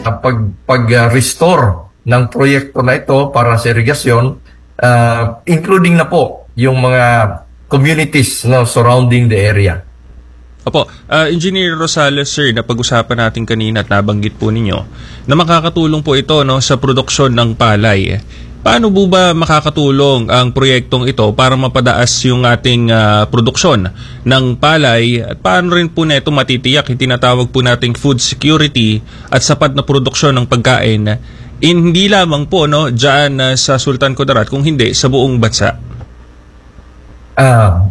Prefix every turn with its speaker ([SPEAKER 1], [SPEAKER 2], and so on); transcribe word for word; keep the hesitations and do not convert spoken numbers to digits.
[SPEAKER 1] pag, pag-restore ng proyekto na ito para sa irigasyon, uh, including na po yung mga communities no, surrounding the area.
[SPEAKER 2] Opo, uh, Engineer Rosales, sir, na pag-usapan natin kanina at nabanggit po ninyo na makakatulong po ito no, sa produksyon ng palay. Paano po ba makakatulong ang proyektong ito para mapadaas yung ating uh, produksyon ng palay at paano rin po na ito matitiyak yung tinatawag po nating food security at sapat na produksyon ng pagkain in, hindi lamang po no, dyan uh, sa Sultan Kudarat kung hindi sa buong bansa?
[SPEAKER 1] Ah, uh,